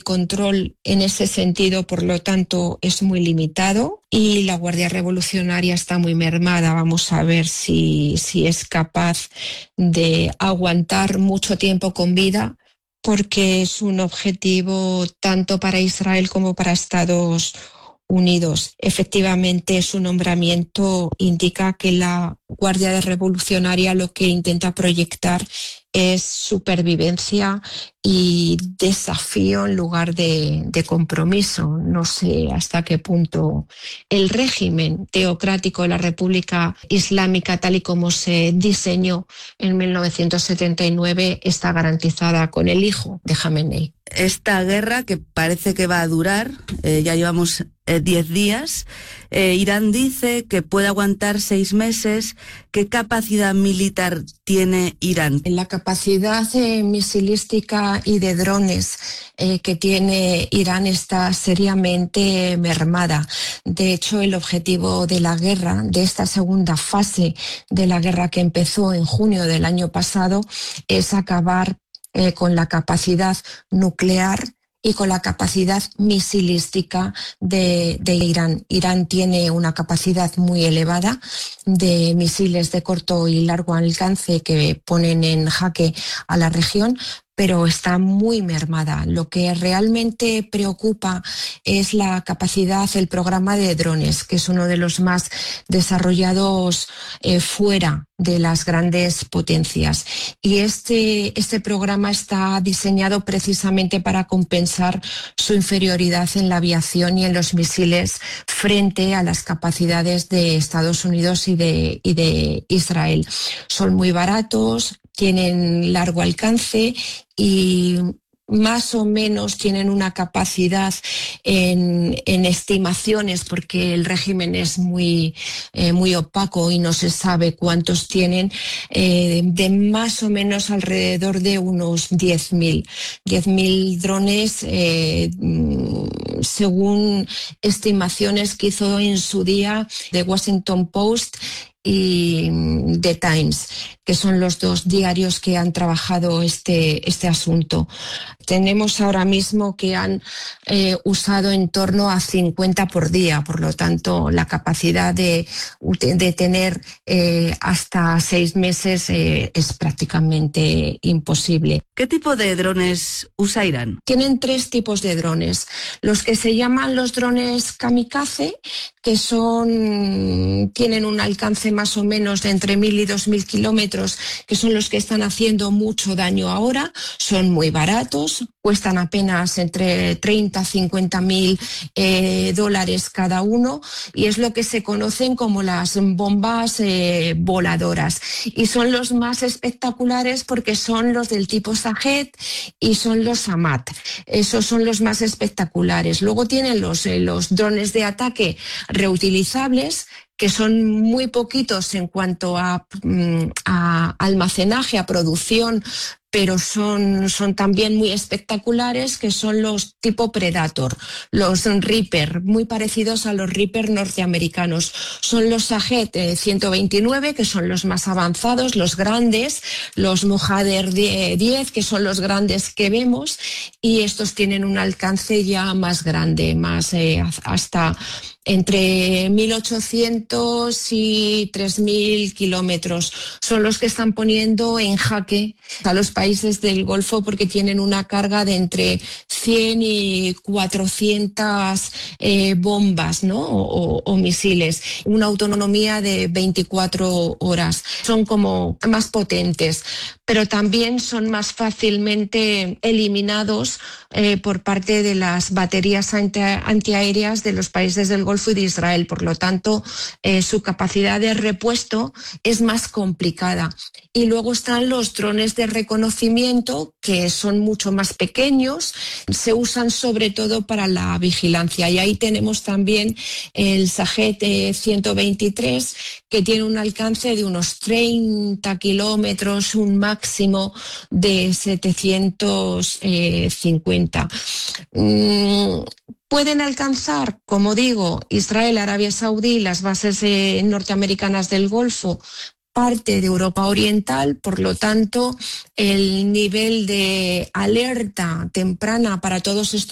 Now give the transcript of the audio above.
control en ese sentido, por lo tanto, es muy limitado y la Guardia Revolucionaria está muy mermada. Vamos a ver si es capaz de aguantar mucho tiempo con vida, porque es un objetivo tanto para Israel como para Estados Unidos. Efectivamente, su nombramiento indica que la Guardia Revolucionaria lo que intenta proyectar es supervivencia y desafío en lugar de compromiso. No sé hasta qué punto el régimen teocrático de la República Islámica, tal y como se diseñó en 1979, está garantizada con el hijo de Jamenei. Esta guerra, que parece que va a durar, ya llevamos 10 días, Irán dice que puede aguantar 6 meses. ¿Qué capacidad militar tiene Irán? La capacidad misilística y de drones que tiene Irán está seriamente mermada. De hecho, el objetivo de la guerra, de esta segunda fase de la guerra que empezó en junio del año pasado, es acabar con la capacidad nuclear y con la capacidad misilística de Irán. Irán tiene una capacidad muy elevada de misiles de corto y largo alcance que ponen en jaque a la región, pero está muy mermada. Lo que realmente preocupa es la capacidad, el programa de drones, que es uno de los más desarrollados fuera de las grandes potencias. Y este programa está diseñado precisamente para compensar su inferioridad en la aviación y en los misiles frente a las capacidades de Estados Unidos y de Israel. Son muy baratos, tienen largo alcance y más o menos tienen una capacidad en estimaciones, porque el régimen es muy opaco y no se sabe cuántos tienen, de más o menos alrededor de unos 10.000 drones, según estimaciones que hizo en su día The Washington Post y The Times, que son los dos diarios que han trabajado este asunto. Tenemos ahora mismo que han usado en torno a 50 por día, por lo tanto la capacidad de tener hasta 6 meses es prácticamente imposible. ¿Qué tipo de drones usa Irán? Tienen 3 tipos de drones. Los que se llaman los drones kamikaze, que tienen un alcance más o menos de entre 1.000 y 2.000 kilómetros, que son los que están haciendo mucho daño ahora. Son muy baratos, cuestan apenas entre 30 y 50.000 dólares cada uno, y es lo que se conocen como las bombas voladoras. Y son los más espectaculares porque son los del tipo Shahed y son los Hamad. Esos son los más espectaculares. Luego tienen los drones de ataque reutilizables, que son muy poquitos en cuanto a almacenaje, a producción, pero son también muy espectaculares, que son los tipo Predator, los Reaper, muy parecidos a los Reaper norteamericanos. Son los Shahed 129, que son los más avanzados, los grandes, los Mujahedin 10, que son los grandes que vemos, y estos tienen un alcance ya más grande, más hasta entre 1.800 y 3.000 kilómetros. Son los que están poniendo en jaque a los países del Golfo, porque tienen una carga de entre 100 y 400 bombas, ¿no? o misiles. Una autonomía de 24 horas. Son como más potentes, pero también son más fácilmente eliminados por parte de las baterías antiaéreas de los países del Golfo y de Israel. Por lo tanto, su capacidad de repuesto es más complicada. Y luego están los drones de reconocimiento, que son mucho más pequeños, se usan sobre todo para la vigilancia. Y ahí tenemos también el Shahed 123, que tiene un alcance de unos 30 kilómetros, un máximo de 750. Pueden alcanzar, como digo, Israel, Arabia Saudí, las bases norteamericanas del Golfo, parte de Europa Oriental. Por lo tanto, el nivel de alerta temprana para todos estos